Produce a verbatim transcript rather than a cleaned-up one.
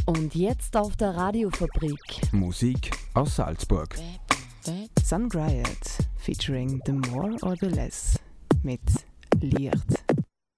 Und jetzt auf der Radiofabrik. Musik aus Salzburg. Sun Riot featuring The More or The Less mit Licht.